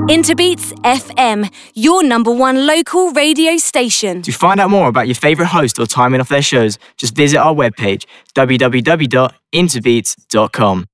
Interbeats FM, your number one local radio station. To find out more about your favourite host or timing of their shows, just visit our webpage, www.interbeats.com.